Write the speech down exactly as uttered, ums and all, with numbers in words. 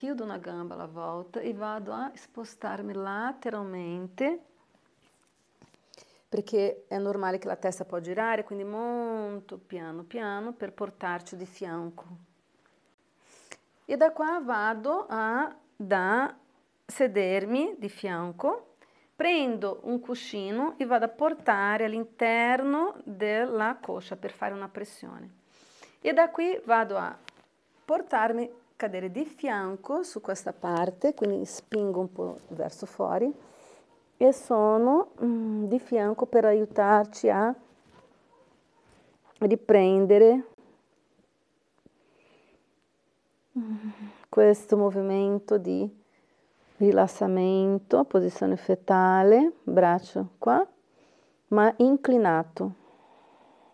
chiudo una gamba alla volta e vado a spostarmi lateralmente, perché è normale che la testa può girare, quindi molto piano piano per portarci di fianco. E da qua vado a da sedermi di fianco, prendo un cuscino e vado a portare all'interno della coscia per fare una pressione. E da qui vado a portarmi, cadere di fianco su questa parte, quindi spingo un po' verso fuori e sono mm, di fianco per aiutarci a riprendere questo movimento di rilassamento, posizione fetale, braccio qua, ma inclinato.